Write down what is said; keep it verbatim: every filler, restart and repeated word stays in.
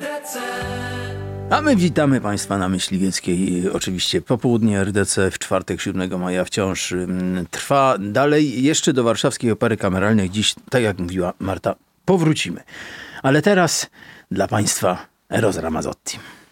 A my witamy Państwa na Myśliwieckiej. Oczywiście popołudnie R D C w czwartek siódmego maja wciąż mm, trwa dalej. Jeszcze do Warszawskiej Opery Kameralnej dziś, tak jak mówiła Marta, powrócimy. Ale teraz dla Państwa Eros Ramazzotti.